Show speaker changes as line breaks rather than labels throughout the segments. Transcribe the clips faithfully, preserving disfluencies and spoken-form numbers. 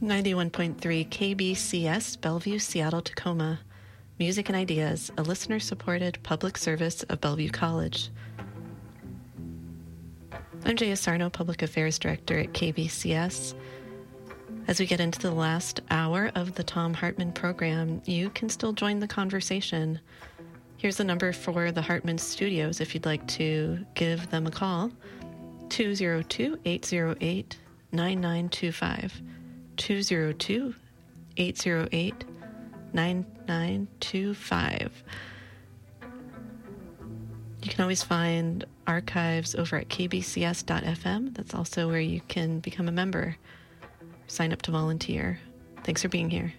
ninety-one point three K B C S, Bellevue, Seattle, Tacoma. Music and Ideas, a listener-supported public service of Bellevue College. I'm Jaya Sarno, Public Affairs Director at K B C S. As we get into the last hour of the Thom Hartmann program, you can still join the conversation. Here's the number for the Hartmann Studios if you'd like to give them a call. two oh two, eight oh eight, nine nine two five. two oh two, eight oh eight, nine nine two five. You can always find archives over at k b c s dot f m. That's also where you can become a member. Sign up to volunteer. Thanks for being here.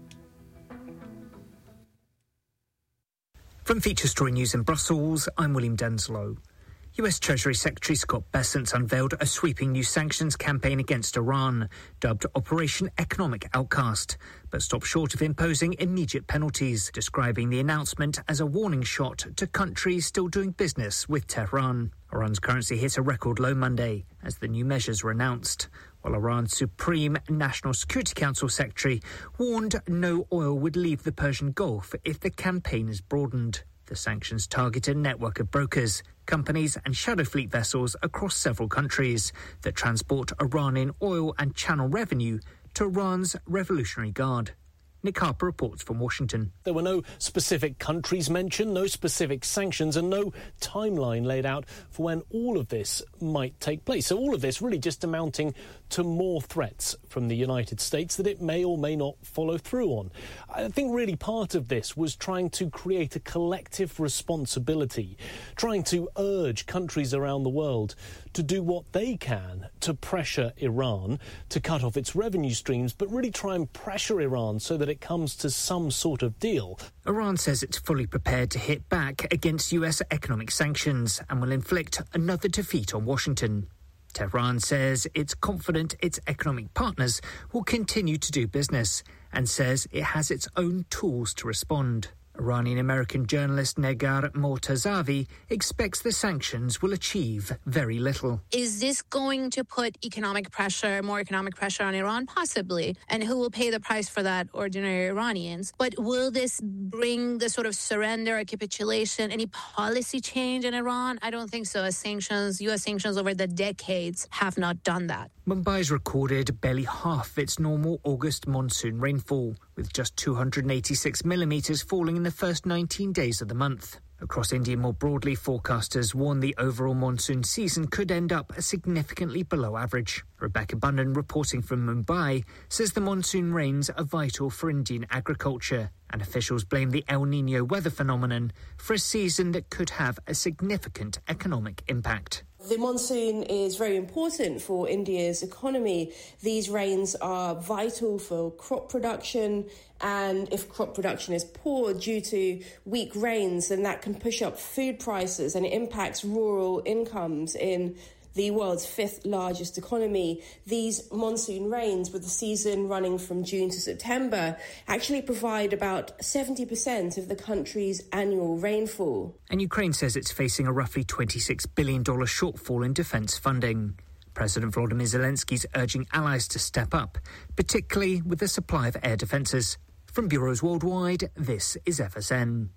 From Feature Story News in Brussels, I'm William Denslow. U S Treasury Secretary Scott Bessent unveiled a sweeping new sanctions campaign against Iran, dubbed Operation Economic Outcast, but stopped short of imposing immediate penalties, describing the announcement as a warning shot to countries still doing business with Tehran. Iran's currency hit a record low Monday as the new measures were announced, while Iran's Supreme National Security Council Secretary warned no oil would leave the Persian Gulf if the campaign is broadened. The sanctions target a network of brokers, companies and shadow fleet vessels across several countries that transport Iranian oil and channel revenue to Iran's Revolutionary Guard. Nick Harper reports from Washington.
There were no specific countries mentioned, no specific sanctions, and no timeline laid out for when all of this might take place. So all of this really just amounting to more threats from the United States that it may or may not follow through on. I think really part of this was trying to create a collective responsibility, trying to urge countries around the world to do what they can to pressure Iran to cut off its revenue streams, but really try and pressure Iran so that it comes to some sort of deal.
Iran says it's fully prepared to hit back against U S economic sanctions and will inflict another defeat on Washington. Tehran says it's confident its economic partners will continue to do business and says it has its own tools to respond. Iranian-American journalist Negar Mortazavi expects the sanctions will achieve very little.
Is this going to put economic pressure, more economic pressure on Iran? Possibly. And who will pay the price for that? Ordinary Iranians. But will this bring the sort of surrender or capitulation, any policy change in Iran? I don't think so, as sanctions, U S sanctions over the decades have not done that.
Mumbai's recorded barely half its normal August monsoon rainfall, with just two hundred eighty-six millimetres falling in the first nineteen days of the month. Across India more broadly, forecasters warn the overall monsoon season could end up significantly below average. Rebecca Bunnan, reporting from Mumbai, says the monsoon rains are vital for Indian agriculture, and officials blame the El Niño weather phenomenon for a season that could have a significant economic impact.
The monsoon is very important for India's economy. These rains are vital for crop production, and if crop production is poor due to weak rains, then that can push up food prices and it impacts rural incomes in the world's fifth largest economy. These monsoon rains, with the season running from June to September, actually provide about seventy percent of the country's annual rainfall.
And Ukraine says it's facing a roughly twenty-six billion dollars shortfall in defence funding. President Volodymyr Zelensky's urging allies to step up, particularly with the supply of air defences. From bureaus worldwide, this is F S N.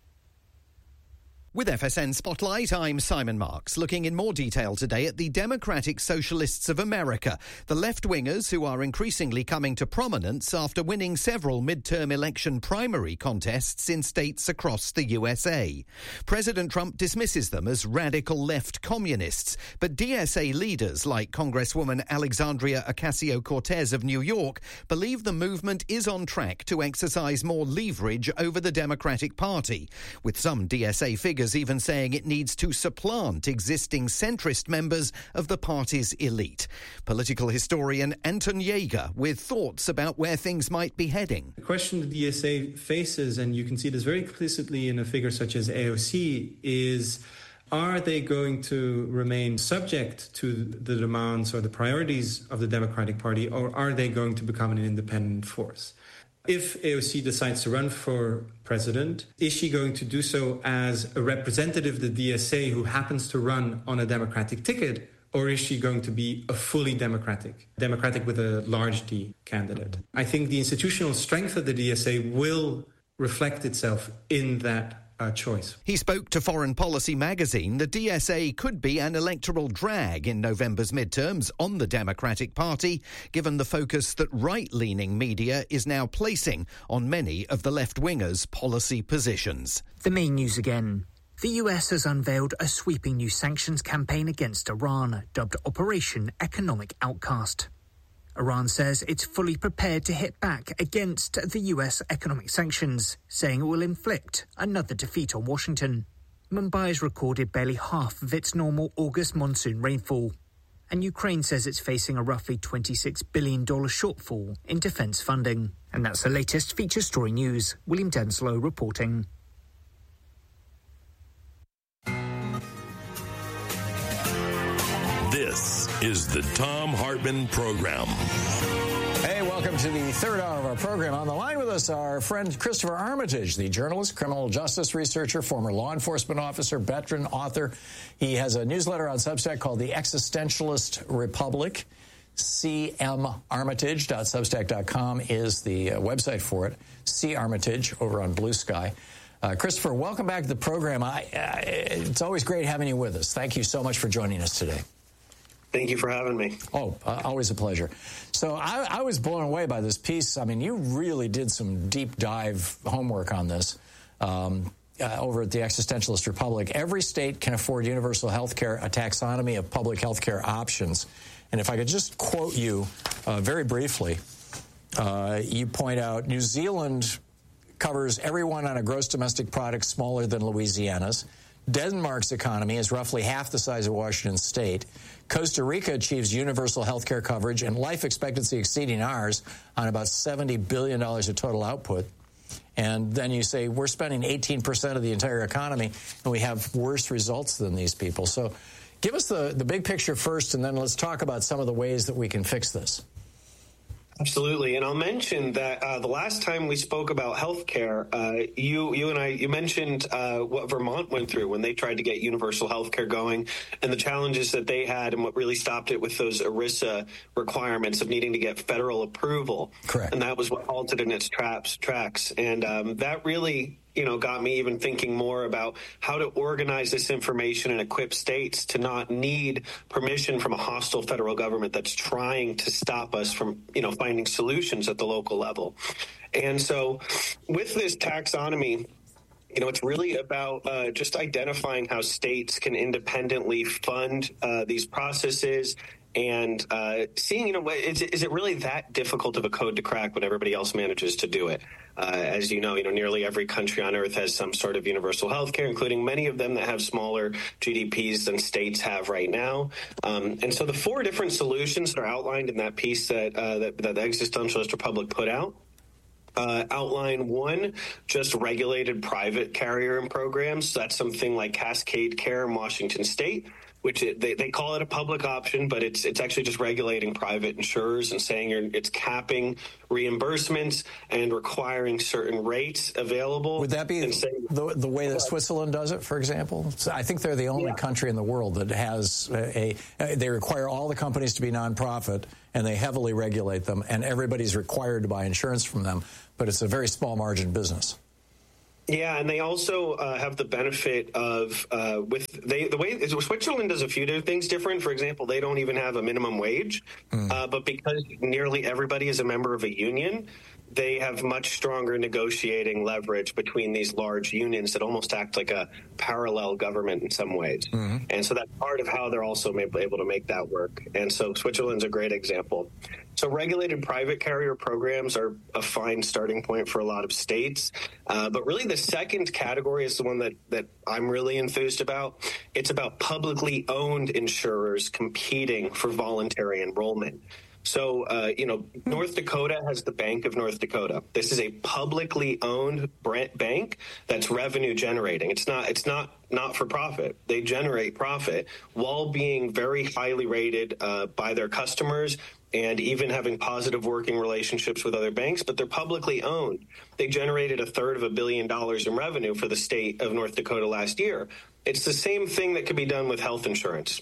With F S N Spotlight, I'm Simon Marks, looking in more detail today at the Democratic Socialists of America, the left-wingers who are increasingly coming to prominence after winning several midterm election primary contests in states across the U S A. President Trump dismisses them as radical left communists, but D S A leaders like Congresswoman Alexandria Ocasio-Cortez of New York believe the movement is on track to exercise more leverage over the Democratic Party, with some D S A figures even saying it needs to supplant existing centrist members of the party's elite. Political historian Anton Jaeger with thoughts about where things might be heading.
The question the D S A faces, and you can see this very explicitly in a figure such as A O C, is are they going to remain subject to the demands or the priorities of the Democratic Party, or are they going to become an independent force? If A O C decides to run for president, is she going to do so as a representative of the D S A who happens to run on a Democratic ticket, or is she going to be a fully democratic, democratic with a large D candidate? I think the institutional strength of the D S A will reflect itself in that uh, choice.
He spoke to Foreign Policy magazine. The D S A could be an electoral drag in November's midterms on the Democratic Party, given the focus that right-leaning media is now placing on many of the left-wingers' policy positions.
The main news again. The U S has unveiled a sweeping new sanctions campaign against Iran, dubbed Operation Economic Outcast. Iran says it's fully prepared to hit back against the U S economic sanctions, saying it will inflict another defeat on Washington. Mumbai has recorded barely half of its normal August monsoon rainfall, and Ukraine says it's facing a roughly twenty-six billion dollars shortfall in defence funding. And that's the latest feature story news. William Denslow reporting.
This is the Thom Hartmann Program.
Hey, welcome to the third hour of our program. On the line with us, our friend Christopher Armitage, the journalist, criminal justice researcher, former law enforcement officer, veteran, author. He has a newsletter on Substack called The Existentialist Republic. c m armitage dot substack dot com is the uh, website for it. C Armitage over on Blue Sky. Uh, Christopher, welcome back to the program. I, uh, it's always great having you with us. Thank you so much for joining us today.
Thank you for having me.
Oh, uh, always a pleasure. So I, I was blown away by this piece. I mean, you really did some deep dive homework on this um, uh, over at the Existentialist Republic. Every state can afford universal health care, a taxonomy of public health care options. And if I could just quote you uh, very briefly, uh, you point out New Zealand covers everyone on a gross domestic product smaller than Louisiana's. Denmark's economy is roughly half the size of Washington State. Costa Rica achieves universal health care coverage and life expectancy exceeding ours on about seventy billion dollars of total output. And then you say we're spending eighteen percent of the entire economy, and we have worse results than these people. So give us the, the big picture first, and then let's talk about some of the ways that we can fix this.
Absolutely, and I'll mention that uh, the last time we spoke about healthcare, uh, you, you and I, you mentioned uh, what Vermont went through when they tried to get universal healthcare going, and the challenges that they had, and what really stopped it with those ERISA requirements of needing to get federal approval.
Correct.
And that was what halted in its traps, tracks, and um, that really, you know, got me even thinking more about how to organize this information and equip states to not need permission from a hostile federal government that's trying to stop us from, you know, finding solutions at the local level. And so with this taxonomy, you know, it's really about uh, just identifying how states can independently fund uh, these processes and uh, seeing, you know, is it, is it really that difficult of a code to crack when everybody else manages to do it? Uh, as you know, you know, nearly every country on earth has some sort of universal health care, including many of them that have smaller G D Ps than states have right now. Um, and so the four different solutions that are outlined in that piece that, uh, that, that the Existentialist Republic put out, Uh, outline one, just regulated private carrier and programs. So that's something like Cascade Care in Washington State, which it, they, they call it a public option, but it's it's actually just regulating private insurers and saying you're, it's capping reimbursements and requiring certain rates available.
Would that be saying, the, the way that Switzerland does it, for example? So I think they're the only yeah. country in the world that has a, a, they require all the companies to be nonprofit, and they heavily regulate them, and everybody's required to buy insurance from them, but it's a very small margin business.
Yeah, and they also uh, have the benefit of uh, with they the way Switzerland does a few different things different. For example, they don't even have a minimum wage, mm. uh, but because nearly everybody is a member of a union, they have much stronger negotiating leverage between these large unions that almost act like a parallel government in some ways. Mm-hmm. And so that's part of how they're also able to make that work. And so Switzerland's a great example. So regulated private carrier programs are a fine starting point for a lot of states. Uh, but really the second category is the one that, that I'm really enthused about. It's about publicly owned insurers competing for voluntary enrollment. So, uh, you know, North Dakota has the Bank of North Dakota. This is a publicly owned bank that's revenue generating. It's not it's not not for profit. They generate profit while being very highly rated uh, by their customers and even having positive working relationships with other banks, but they're publicly owned. They generated a third of a billion dollars in revenue for the state of North Dakota last year. It's the same thing that could be done with health insurance.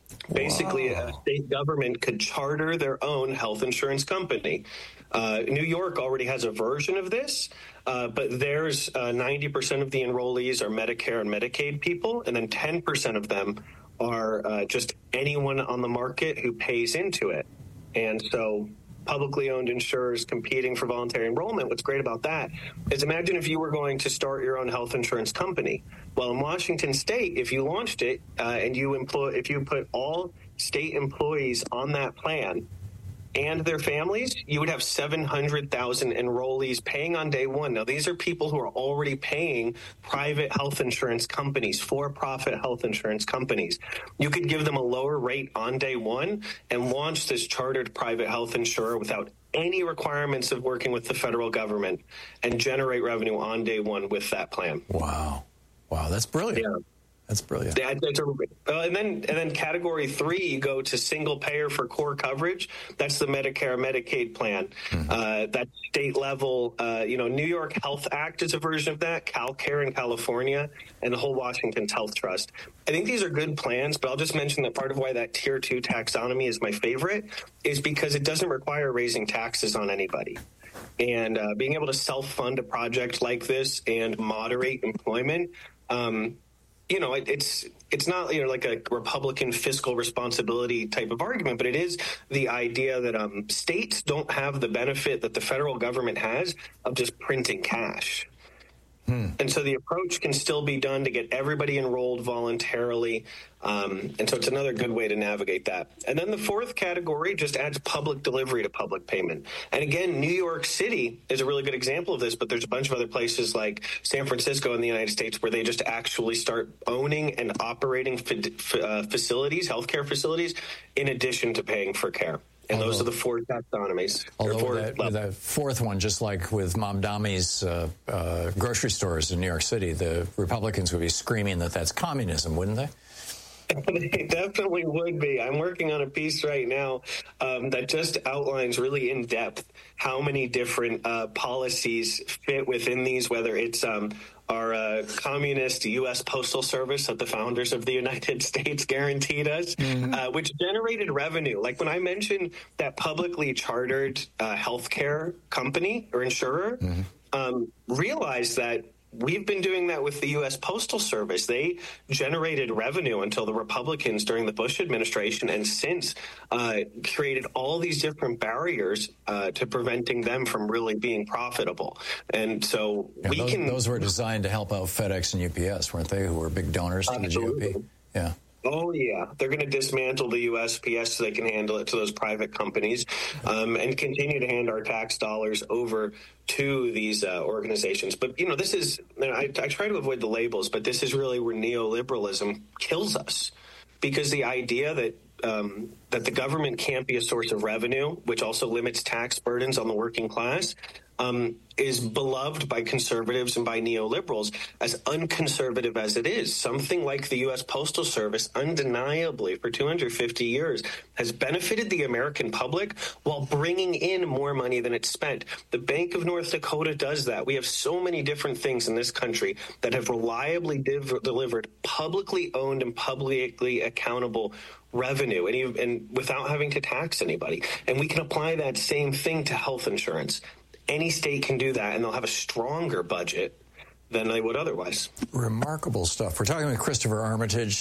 Basically,
Wow.
a state government could charter their own health insurance company. Uh, New York already has a version of this, uh, but there's uh, ninety percent of the enrollees are Medicare and Medicaid people, and then ten percent of them are uh, just anyone on the market who pays into it. And so publicly owned insurers competing for voluntary enrollment. What's great about that is imagine if you were going to start your own health insurance company. Well, in Washington State, if you launched it uh, and you employ, if you put all state employees on that plan and their families, you would have seven hundred thousand enrollees paying on day one. Now, these are people who are already paying private health insurance companies, for-profit health insurance companies. You could give them a lower rate on day one and launch this chartered private health insurer without any requirements of working with the federal government and generate revenue on day one with that plan.
Wow. Wow, that's brilliant.
Yeah.
That's brilliant.
Yeah, that's a, uh, and then and then category three, you go to single payer for core coverage. That's the Medicare Medicaid plan. Mm-hmm. Uh, that state level, uh, you know, New York Health Act is a version of that. CalCare in California, and the whole Washington Health Trust. I think these are good plans, but I'll just mention that part of why that tier two taxonomy is my favorite is because it doesn't require raising taxes on anybody. And uh, being able to self-fund a project like this and moderate employment. Um, You know, it, it's it's not, you know, like a Republican fiscal responsibility type of argument, but it is the idea that um, states don't have the benefit that the federal government has of just printing cash. Hmm. And so the approach can still be done to get everybody enrolled voluntarily. Um, and so it's another good way to navigate that. And then the fourth category just adds public delivery to public payment. And again, New York City is a really good example of this, but there's a bunch of other places like San Francisco in the United States where they just actually start owning and operating f- uh, facilities, healthcare facilities, in addition to paying for care. And although, those are the four taxonomies.
Although
four
that, the fourth one, just like with Mamdani's uh, uh, grocery stores in New York City, the Republicans would be screaming that that's communism, wouldn't they?
They definitely would be. I'm working on a piece right now um, that just outlines really in depth how many different uh, policies fit within these, whether it's um, our uh, communist U S Postal Service that the founders of the United States guaranteed us, mm-hmm. uh, which generated revenue. Like when I mentioned that publicly chartered uh, healthcare company or insurer, mm-hmm. um, realized that we've been doing that with the U S Postal Service. They generated revenue until the Republicans during the Bush administration and since uh, created all these different barriers uh, to preventing them from really being profitable. And so
yeah,
we
those,
can...
Those were designed to help out FedEx and U P S, weren't they, who were big donors to Absolutely. the G O P? Yeah.
Oh, yeah. They're going to dismantle the U S P S so they can handle it to those private companies um, and continue to hand our tax dollars over to these uh, organizations. But, you know, this is, you know, I, I try to avoid the labels, but this is really where neoliberalism kills us. Because the idea that um, that the government can't be a source of revenue, which also limits tax burdens on the working class, um, is beloved by conservatives and by neoliberals, as unconservative as it is. Something like the U S Postal Service, undeniably, for two hundred fifty years, has benefited the American public while bringing in more money than it's spent. The Bank of North Dakota does that. We have so many different things in this country that have reliably div- delivered publicly owned and publicly accountable revenue, and, even, and without having to tax anybody. And we can apply that same thing to health insurance. Any state can do that, and they'll have a stronger budget than they would otherwise.
Remarkable stuff. We're talking with Christopher Armitage.